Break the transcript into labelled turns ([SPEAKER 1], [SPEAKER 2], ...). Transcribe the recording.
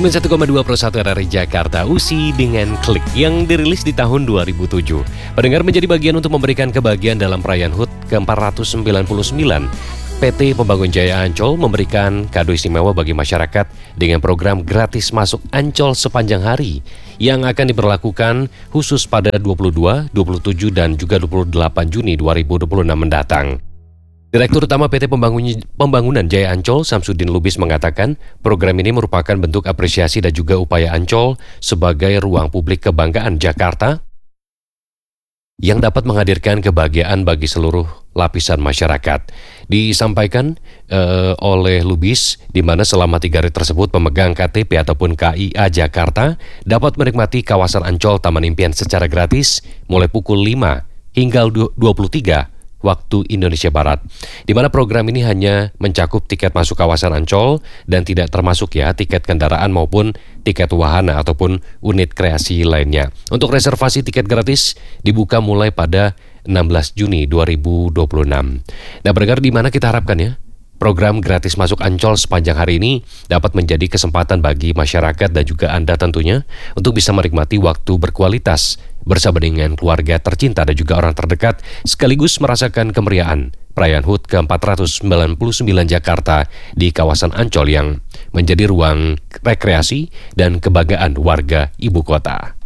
[SPEAKER 1] 91,2 RRI Jakarta, USI dengan Klik yang dirilis di tahun 2007. Pendengar menjadi bagian untuk memberikan kebahagiaan dalam perayaan HUT ke-499. PT Pembangun Jaya Ancol memberikan kado istimewa bagi masyarakat dengan program gratis masuk Ancol sepanjang hari yang akan diberlakukan khusus pada 22, 27, dan juga 28 Juni 2026 mendatang. Direktur Utama PT Pembangunan Jaya Ancol, Samsudin Lubis, mengatakan program ini merupakan bentuk apresiasi dan juga upaya Ancol sebagai ruang publik kebanggaan Jakarta yang dapat menghadirkan kebahagiaan bagi seluruh lapisan masyarakat. Disampaikan oleh Lubis, di mana selama 3 hari tersebut pemegang KTP ataupun KIA Jakarta dapat menikmati kawasan Ancol Taman Impian secara gratis mulai pukul 5 hingga 23 waktu Indonesia Barat, di mana program ini hanya mencakup tiket masuk kawasan Ancol dan tidak termasuk tiket kendaraan maupun tiket wahana ataupun unit kreasi lainnya. Untuk reservasi tiket gratis dibuka mulai pada 16 Juni 2026. Nah, pendengar, di mana kita harapkan program gratis masuk Ancol sepanjang hari ini dapat menjadi kesempatan bagi masyarakat dan juga Anda tentunya untuk bisa menikmati waktu berkualitas bersama dengan keluarga tercinta dan juga orang terdekat, sekaligus merasakan kemeriahan perayaan HUT ke-499 Jakarta di kawasan Ancol yang menjadi ruang rekreasi dan kebanggaan warga ibu kota.